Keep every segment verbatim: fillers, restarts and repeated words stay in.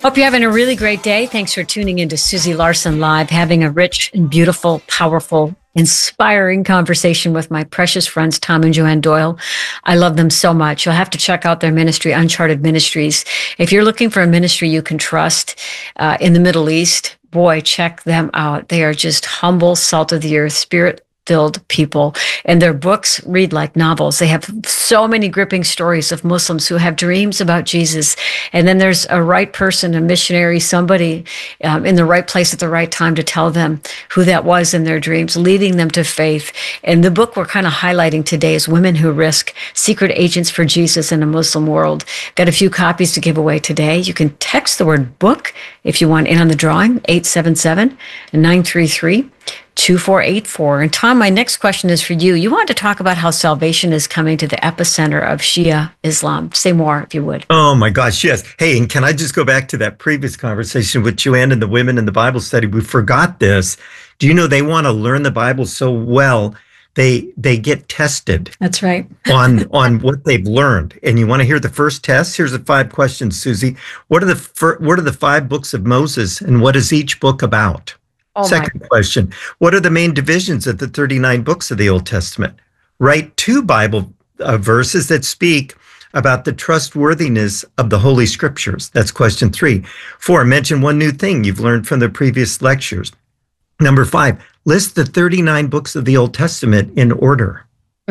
Hope you're having a really great day. Thanks for tuning into Susie Larson Live, having a rich and beautiful, powerful, inspiring conversation with my precious friends, Tom and Joanne Doyle. I love them so much. You'll have to check out their ministry, Uncharted Ministries. If you're looking for a ministry you can trust uh, in the Middle East, boy, check them out. They are just humble, salt of the earth, spirit filled people, and their books read like novels. They have so many gripping stories of Muslims who have dreams about Jesus. And then there's a right person, a missionary, somebody um, in the right place at the right time to tell them who that was in their dreams, leading them to faith. And the book we're kind of highlighting today is Women Who Risk: Secret Agents for Jesus in a Muslim World. Got a few copies to give away today. You can text the word book if you want in on the drawing, eight seven seven, nine three three, two four eight four. And Tom, my next question is for you. You wanted to talk about how salvation is coming to the epicenter of Shia Islam. Say more, if you would. Oh my gosh, yes. Hey, and can I just go back to that previous conversation with Joanne and the women in the Bible study? We forgot this. Do you know they want to learn the Bible so well, they they get tested. That's right. on on what they've learned. And you want to hear the first test? Here's the five questions, Susie. What are the fir- what are the five books of Moses, and what is each book about? Oh, Second question, what are the main divisions of the thirty-nine books of the Old Testament? Write two Bible uh, verses that speak about the trustworthiness of the Holy Scriptures. That's question three. Four, mention one new thing you've learned from the previous lectures. Number five, list the thirty-nine books of the Old Testament in order.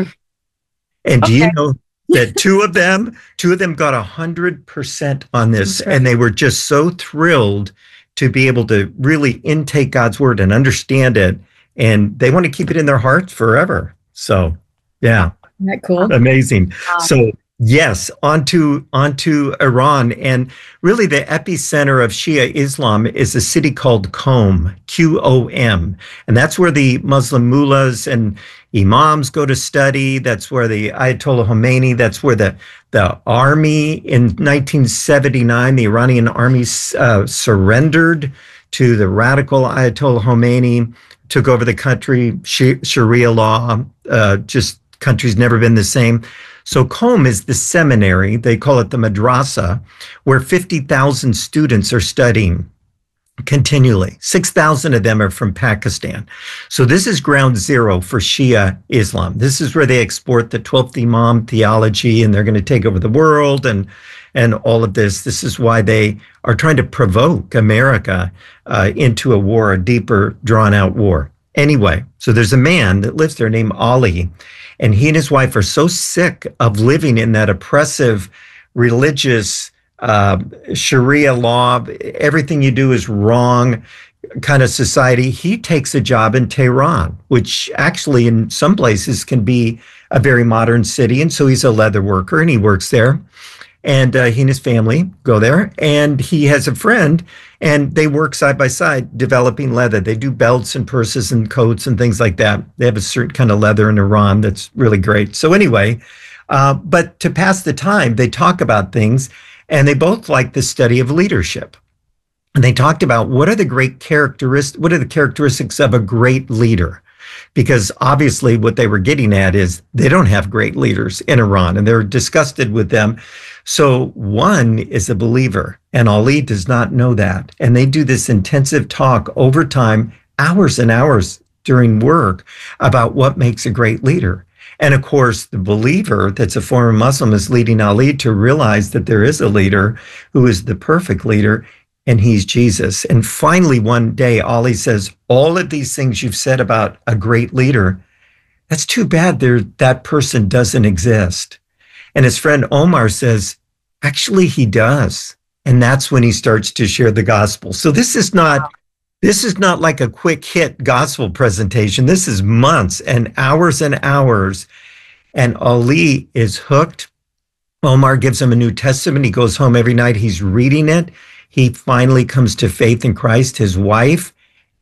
And do okay. you know that two of them, two of them got one hundred percent on this, right. And they were just so thrilled to be able to really intake God's word and understand it. And they want to keep it in their hearts forever. So, yeah. Isn't that cool? Amazing. Wow. So, yes, onto, onto Iran. And really the epicenter of Shia Islam is a city called Qom, Q O M. And that's where the Muslim mullahs and imams go to study. That's where the Ayatollah Khomeini, that's where the, the army in nineteen seventy-nine, the Iranian army uh, surrendered to the radical Ayatollah Khomeini, took over the country, Sharia law, uh, just country's never been the same. So Qom is the seminary, they call it the madrasa, where fifty thousand students are studying continually. six thousand of them are from Pakistan. So this is ground zero for Shia Islam. This is where they export the twelfth Imam theology, and they're going to take over the world and and all of this. This is why they are trying to provoke America uh, into a war, a deeper, drawn-out war. Anyway, so there's a man that lives there named Ali, and he and his wife are so sick of living in that oppressive religious uh, Sharia law, everything you do is wrong kind of society. He takes a job in Tehran, which actually in some places can be a very modern city. And so he's a leather worker and he works there. And uh, he and his family go there, and he has a friend, and they work side by side developing leather. They do belts and purses and coats and things like that. They have a certain kind of leather in Iran that's really great. So anyway, uh, but to pass the time, they talk about things, and they both like the study of leadership. And they talked about what are the great characteristics, what are the characteristics of a great leader? Because obviously what they were getting at is they don't have great leaders in Iran, and they're disgusted with them. So one is a believer, and Ali does not know that. And they do this intensive talk over time, hours and hours during work, about what makes a great leader. And of course, the believer that's a former Muslim is leading Ali to realize that there is a leader who is the perfect leader, and he's Jesus. And finally, one day, Ali says, all of these things you've said about a great leader, that's too bad there that person doesn't exist. And his friend Omar says, actually, he does. And that's when he starts to share the gospel. So this is not, this is not like a quick hit gospel presentation. This is months and hours and hours. And Ali is hooked. Omar gives him a New Testament. He goes home every night. He's reading it. He finally comes to faith in Christ, his wife,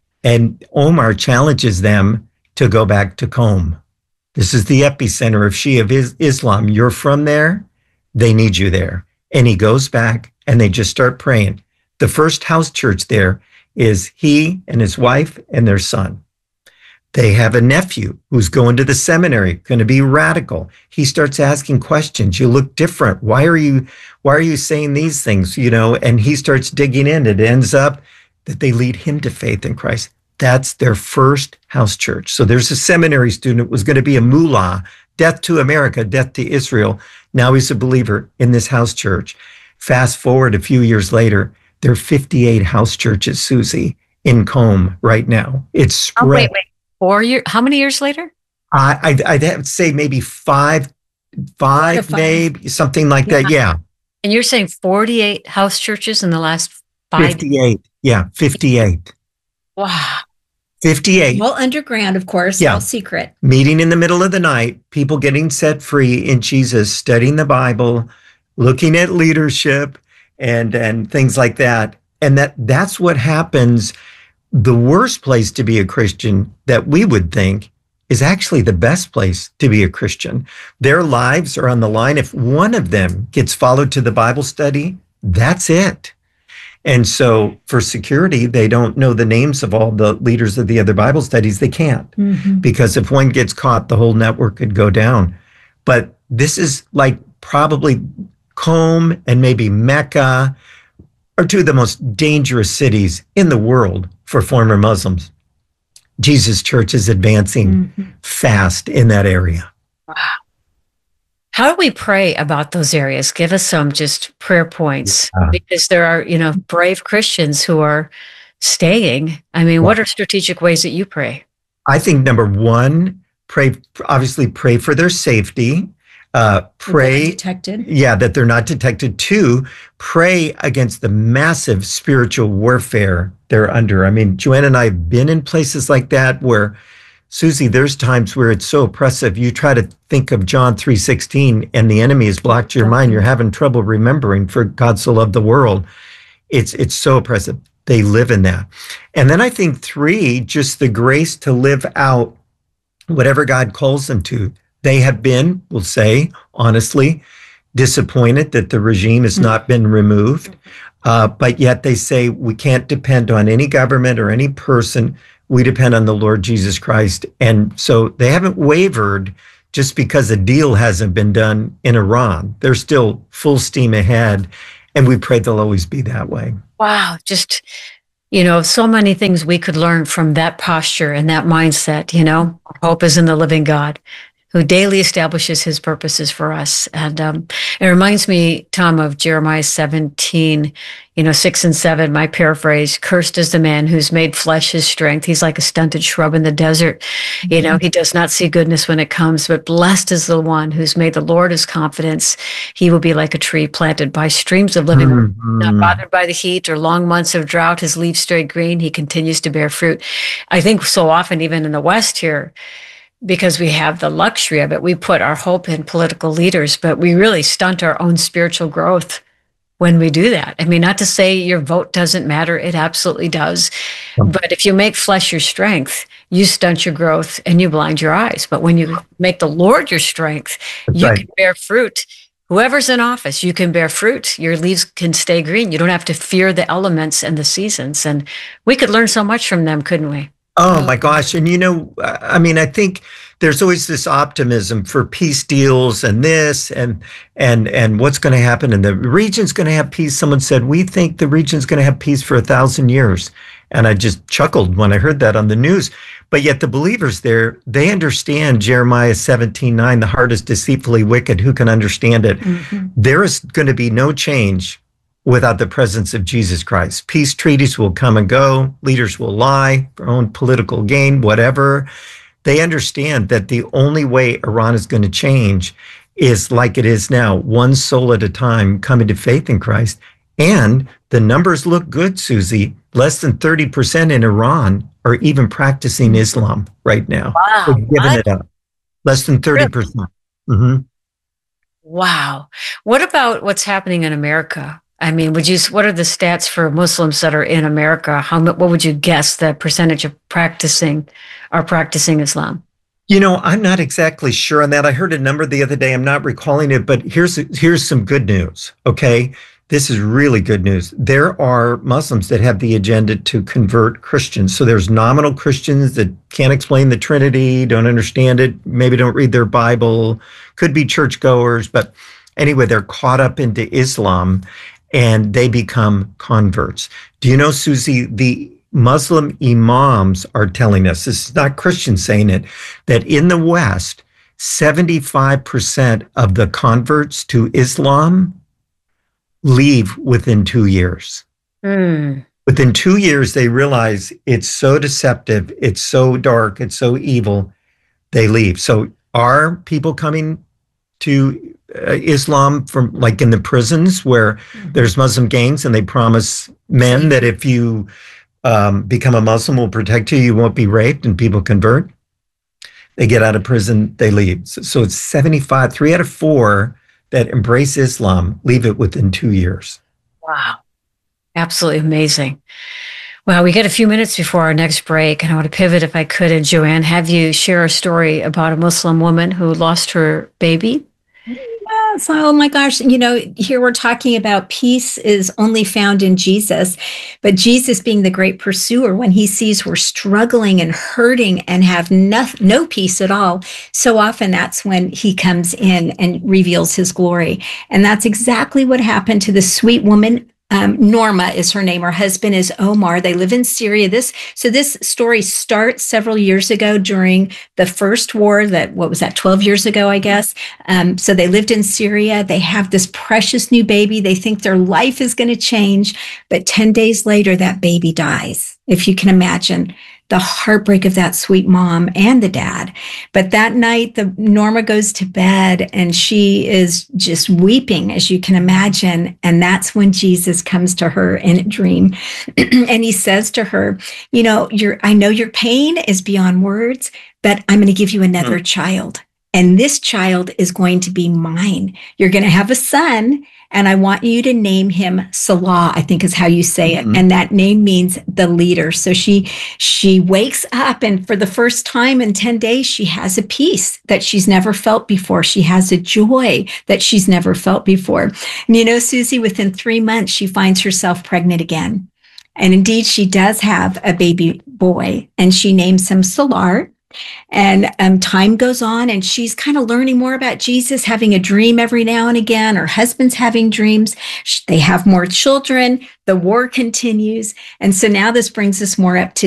and Omar challenges them to go back to Qom. This is the epicenter of Shia Islam. You're from there, they need you there. And he goes back and they just start praying. The first house church there is he and his wife and their son. They have a nephew who's going to the seminary, going to be radical. He starts asking questions. You look different. Why are you, why are you saying these things? You know, and he starts digging in. It ends up that they lead him to faith in Christ. That's their first house church. So there's a seminary student who was going to be a mullah, death to America, death to Israel. Now he's a believer in this house church. Fast forward a few years later, there are fifty-eight house churches, Susie, in Qom right now. It's spread. Oh, wait, wait. Four years? How many years later? I, I'd, I'd have to say maybe five, five, five. maybe something like yeah. that. Yeah. And you're saying forty-eight house churches in the last five? fifty-eight. Yeah, fifty-eight. Wow. fifty-eight. All underground, of course, yeah. All secret. Meeting in the middle of the night, people getting set free in Jesus, studying the Bible, looking at leadership and, and things like that. And that that's what happens. The worst place to be a Christian that we would think is actually the best place to be a Christian. Their lives are on the line. If one of them gets followed to the Bible study, that's it. And so for security, they don't know the names of all the leaders of the other Bible studies. They can't, mm-hmm. because if one gets caught, the whole network could go down. But this is like probably Qom and maybe Mecca are two of the most dangerous cities in the world for former Muslims. Jesus Church is advancing mm-hmm. fast in that area. Wow. How do we pray about those areas? Give us some just prayer points, yeah. because there are, you know, brave Christians who are staying. I mean, wow. What are strategic ways that you pray? I think number one, pray, obviously pray for their safety. Uh, pray, detected. yeah, that they're not detected. Two, pray against the massive spiritual warfare they're under. I mean, Joanna and I have been in places like that where, Susie, there's times where it's so oppressive. You try to think of John three sixteen and the enemy has blocked your mind. You're having trouble remembering, for God so loved the world. It's, it's so oppressive. They live in that. And then I think three, just the grace to live out whatever God calls them to. They have been, we'll say, honestly, disappointed that the regime has not been removed. Uh, but yet they say we can't depend on any government or any person. We depend on the Lord Jesus Christ. And so they haven't wavered just because a deal hasn't been done in Iran. They're still full steam ahead. And we pray they'll always be that way. Wow. Just, you know, so many things we could learn from that posture and that mindset, you know. Hope is in the living God, who daily establishes his purposes for us. And um, it reminds me, Tom, of Jeremiah seventeen, you know, six and seven, my paraphrase: cursed is the man who's made flesh his strength. He's like a stunted shrub in the desert. Mm-hmm. You know, he does not see goodness when it comes, but blessed is the one who's made the Lord his confidence. He will be like a tree planted by streams of living water, mm-hmm. not bothered by the heat or long months of drought. His leaves stay green. He continues to bear fruit. I think so often, even in the West here, because we have the luxury of it, we put our hope in political leaders, but we really stunt our own spiritual growth when we do that. I mean, not to say your vote doesn't matter. It absolutely does. But if you make flesh your strength, you stunt your growth and you blind your eyes. But when you make the Lord your strength, That's you right. can bear fruit. Whoever's in office, you can bear fruit. Your leaves can stay green. You don't have to fear the elements and the seasons. And we could learn so much from them, couldn't we? Oh my gosh. And you know, I mean, I think there's always this optimism for peace deals and this and and and what's going to happen, and the region's going to have peace. Someone said, we think the region's going to have peace for a thousand years. And I just chuckled when I heard that on the news. But yet the believers there, they understand Jeremiah seventeen nine, the heart is deceitfully wicked. Who can understand it? Mm-hmm. There is going to be no change without the presence of Jesus Christ. Peace treaties will come and go. Leaders will lie for own political gain, whatever. They understand that the only way Iran is going to change is like it is now, one soul at a time coming to faith in Christ. And the numbers look good, Susie. Less than thirty percent in Iran are even practicing Islam right now. Wow. They're giving what? it up. Less than thirty percent. Really? Mm-hmm. Wow. What about what's happening in America? I mean, would you? What are the stats for Muslims that are in America? How? What would you guess the percentage of practicing are practicing Islam? You know, I'm not exactly sure on that. I heard a number the other day. I'm not recalling it, but here's here's some good news. Okay, this is really good news. There are Muslims that have the agenda to convert Christians. So there's nominal Christians that can't explain the Trinity, don't understand it, maybe don't read their Bible, could be churchgoers, but anyway, they're caught up into Islam and they become converts. Do you know, Susie, the Muslim imams are telling us, this is not Christians saying it, that in the West, seventy-five percent of the converts to Islam leave within two years. Mm. Within two years, they realize it's so deceptive, it's so dark, it's so evil, they leave. So are people coming to uh, Islam from, like, in the prisons where mm-hmm. there's Muslim gangs and they promise men that if you um, become a Muslim, we'll protect you, you won't be raped, and people convert? They get out of prison, they leave. So, so it's seventy-five, three out of four that embrace Islam leave it within two years. Wow. Absolutely amazing. Well, we get a few minutes before our next break, and I want to pivot, if I could, and Joanne, have you share a story about a Muslim woman who lost her baby? Yes. Oh my gosh. You know, here we're talking about peace is only found in Jesus, but Jesus being the great pursuer, when he sees we're struggling and hurting and have no, no peace at all, so often that's when he comes in and reveals his glory. And that's exactly what happened to the sweet woman. Um, Norma is her name. Her husband is Omar. They live in Syria. This, so this story starts several years ago during the first war that, what was that, twelve years ago, I guess. Um, so they lived in Syria. They have this precious new baby. They think their life is going to change. But ten days later, that baby dies. If you can imagine the heartbreak of that sweet mom and the dad. But that night, the Norma goes to bed and she is just weeping, as you can imagine. And that's when Jesus comes to her in a dream. And he says to her, you know, your, I know your pain is beyond words, but I'm going to give you another mm. child. And this child is going to be mine. You're going to have a son. And I want you to name him Salah, I think is how you say it. Mm-hmm. And that name means the leader. So she she wakes up, and for the first time in ten days, she has a peace that she's never felt before. She has a joy that she's never felt before. And you know, Susie, within three months, she finds herself pregnant again. And indeed, she does have a baby boy, and she names him Salar. And um, time goes on, and she's kind of learning more about Jesus, having a dream every now and again. Her husband's having dreams. They have more children. The war continues. And so now this brings us more up to